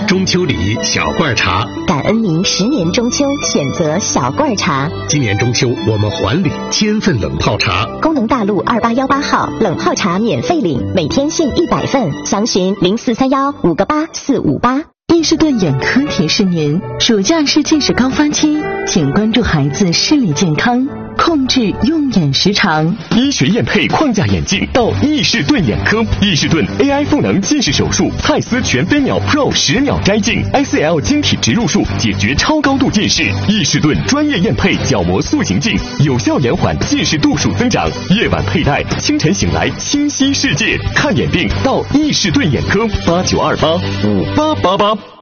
中秋礼小罐茶， 感恩您10年中秋选择小罐茶。 今年中秋我们还礼1000份冷泡茶。 功能大路2818号冷泡茶免费领，每天限100份，详询0431-58458。 伊士顿眼科提示您，暑假是近视高发期，请关注孩子视力健康，控制用眼时长。 医学验配框架眼镜到伊士顿眼科，伊士顿 AI 赋能近视手术，蔡司全飞秒 Pro 10秒摘镜 ，ICL 晶体植入术解决超高度近视。伊士顿专业验配角膜塑形镜，有效延缓近视度数增长。夜晚佩戴，清晨醒来清晰世界。看眼病到伊士顿眼科，89285888。